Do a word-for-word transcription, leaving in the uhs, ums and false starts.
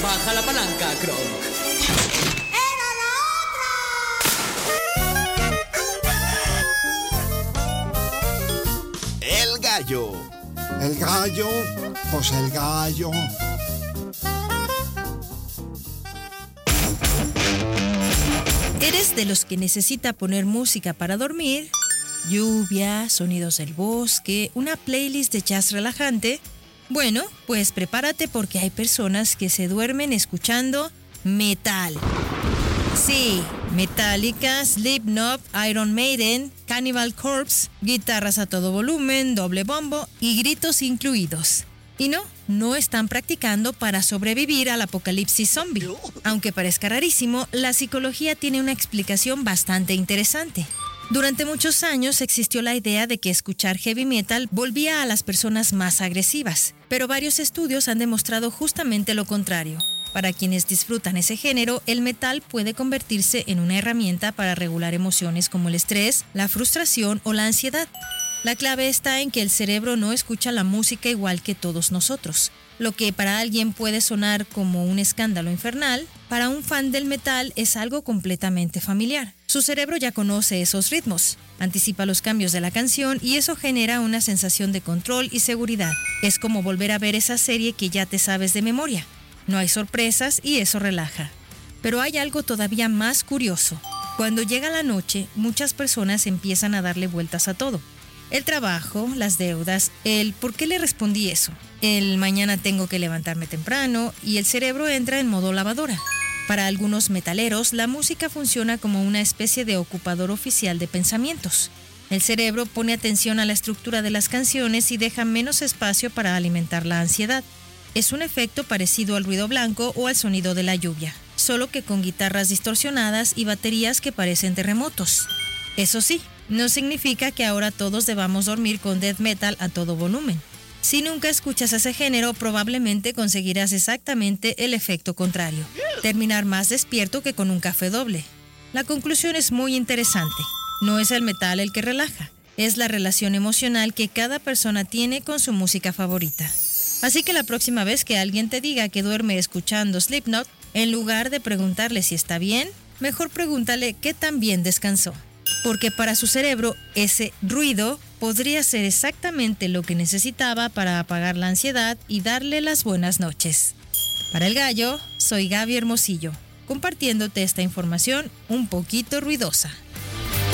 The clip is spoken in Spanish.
Baja la palanca, Kronk. ¡Era la otra! El gallo. El gallo, pues el gallo. ¿Eres de los que necesita poner música para dormir? Lluvia, sonidos del bosque, una playlist de jazz relajante. Bueno, pues prepárate porque hay personas que se duermen escuchando metal. Sí, Metallica, Slipknot, Iron Maiden, Cannibal Corpse, guitarras a todo volumen, doble bombo y gritos incluidos. Y no, no están practicando para sobrevivir al apocalipsis zombie. Aunque parezca rarísimo, la psicología tiene una explicación bastante interesante. Durante muchos años existió la idea de que escuchar heavy metal volvía a las personas más agresivas, pero varios estudios han demostrado justamente lo contrario. Para quienes disfrutan ese género, el metal puede convertirse en una herramienta para regular emociones como el estrés, la frustración o la ansiedad. La clave está en que el cerebro no escucha la música igual que todos nosotros. Lo que para alguien puede sonar como un escándalo infernal, para un fan del metal es algo completamente familiar. Su cerebro ya conoce esos ritmos, anticipa los cambios de la canción y eso genera una sensación de control y seguridad. Es como volver a ver esa serie que ya te sabes de memoria. No hay sorpresas y eso relaja. Pero hay algo todavía más curioso. Cuando llega la noche, muchas personas empiezan a darle vueltas a todo. El trabajo, las deudas, el ¿por qué le respondí eso? El mañana tengo que levantarme temprano y el cerebro entra en modo lavadora. Para algunos metaleros, la música funciona como una especie de ocupador oficial de pensamientos. El cerebro pone atención a la estructura de las canciones y deja menos espacio para alimentar la ansiedad. Es un efecto parecido al ruido blanco o al sonido de la lluvia, solo que con guitarras distorsionadas y baterías que parecen terremotos. Eso sí, no significa que ahora todos debamos dormir con death metal a todo volumen. Si nunca escuchas ese género, probablemente conseguirás exactamente el efecto contrario, terminar más despierto que con un café doble. La conclusión es muy interesante. No es el metal el que relaja, es la relación emocional que cada persona tiene con su música favorita. Así que la próxima vez que alguien te diga que duerme escuchando Slipknot, en lugar de preguntarle si está bien, mejor pregúntale qué tan bien descansó. Porque para su cerebro ese ruido podría ser exactamente lo que necesitaba para apagar la ansiedad y darle las buenas noches. Para El Gallo, soy Gaby Hermosillo, compartiéndote esta información un poquito ruidosa.